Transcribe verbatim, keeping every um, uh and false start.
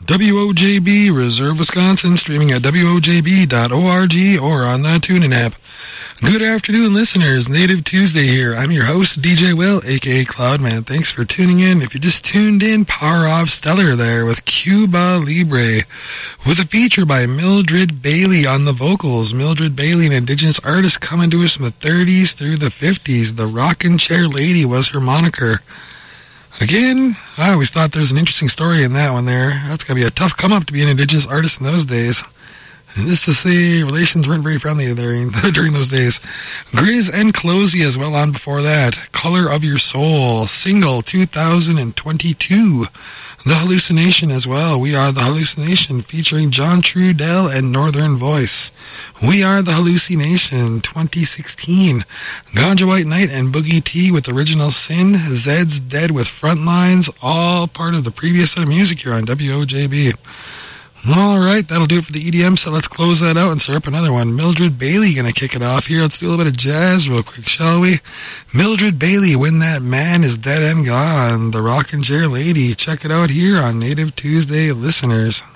W O J B, Reserve, Wisconsin, streaming at W O J B dot org or on the TuneIn app. Good afternoon, listeners. Native Tuesday here. I'm your host, D J Will, a k a. Cloudman. Thanks for tuning in. If you just tuned in, Power Off Stellar there with Cuba Libre, with a feature by Mildred Bailey on the vocals. Mildred Bailey, an Indigenous artist coming to us from the thirties through the fifties. The Rockin' Chair Lady was her moniker. Again, I always thought there was an interesting story in that one there. That's going to be a tough come-up to be an Indigenous artist in those days. And just to say, relations weren't very friendly during, during those days. Grizz and Closey as well on before that. Color of Your Soul, single two thousand twenty-two. The Hallucination as well. We Are the Hallucination, featuring John Trudell and Northern Voice. We Are the Hallucination, twenty sixteen. Ganja White Knight and Boogie T with Original Sin. Zed's Dead with Frontlines, all part of the previous set of music here on W O J B. All right, that'll do it for the E D M, so let's close that out and start up another one. Mildred Bailey going to kick it off here. Let's do a little bit of jazz real quick, shall we? Mildred Bailey, When That Man Is Dead and Gone, the Rockin' Chair Lady. Check it out here on Native Tuesday, listeners.